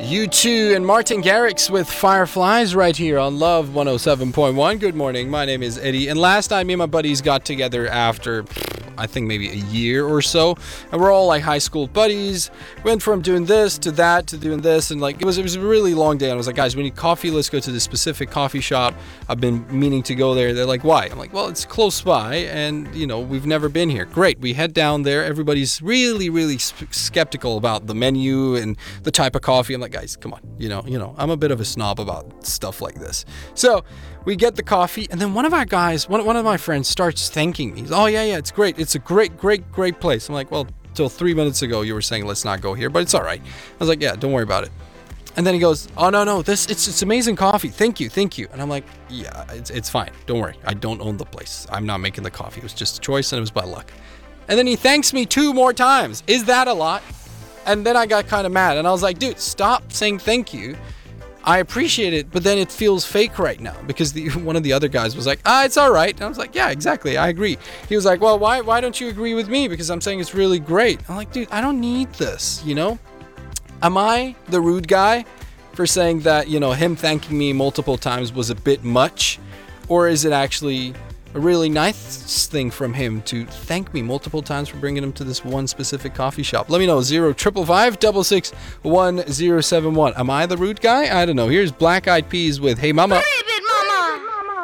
U2 and Martin Garrix with Fireflies right here on Love 107.1. Good morning, my name is Eddie, and last night me and my buddies got together after, I think maybe a year or so, and we're all like high school buddies. Went from doing this to that to doing this, and like it was a really long day, and I was like, guys, we need coffee, let's go to this specific coffee shop. I've been meaning to go there. They're like, why? I'm like, well, it's close by, and we've never been here. Great, we head down there. Everybody's really skeptical about the menu and the type of coffee. I'm like, guys, come on, I'm a bit of a snob about stuff like this. So we get the coffee, and then one of our guys, one of my friends starts thanking me. He's, oh yeah, it's great. It's a great place. I'm like, well, till 3 minutes ago you were saying let's not go here, but it's all right. I was like, yeah, don't worry about it. And then he goes, oh no, it's amazing coffee. Thank you. And I'm like, yeah, it's fine. Don't worry. I don't own the place. I'm not making the coffee. It was just a choice, and it was by luck. And then he thanks me 2 more times. Is that a lot? And then I got kind of mad, and I was like, dude, stop saying thank you. I appreciate it, but then it feels fake right now, because one of the other guys was like, it's all right. And I was like, yeah, exactly. I agree. He was like, well, why don't you agree with me? Because I'm saying it's really great. I'm like, dude, I don't need this, Am I the rude guy for saying that, him thanking me multiple times was a bit much? Or is it actually a really nice thing from him to thank me multiple times for bringing him to this one specific coffee shop? Let me know. 0555 661 1071. Am I the rude guy? I don't know. Here's Black Eyed Peas with Hey Mama.